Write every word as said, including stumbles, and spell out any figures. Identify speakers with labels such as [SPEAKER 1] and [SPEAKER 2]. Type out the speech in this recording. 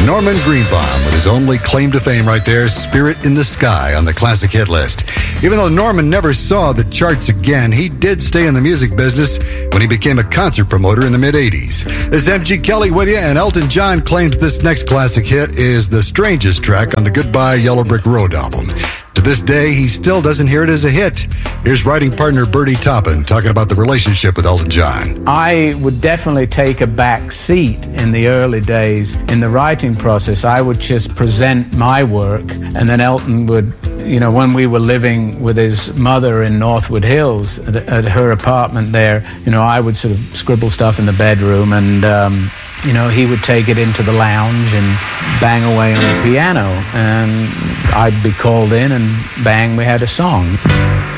[SPEAKER 1] Norman Greenbaum with his only claim to fame right there, Spirit in the Sky on the classic hit list. Even though Norman never saw the charts again, he did stay in the music business when he became a concert promoter in the mid-eighties. This is M G Kelly with you, and Elton John claims this next classic hit is the strangest track on the Goodbye Yellow Brick Road album. To this day, he still doesn't hear it as a hit. Here's writing partner Bertie Taupin talking about the relationship with Elton John.
[SPEAKER 2] I would definitely take a back seat in the early days. In the writing process, I would just present my work, and then Elton would, you know, when we were living with his mother in Northwood Hills at, at her apartment there, you know, I would sort of scribble stuff in the bedroom, and um, you know, he would take it into the lounge and bang away on the piano, and I'd be called in and bang, we had a song.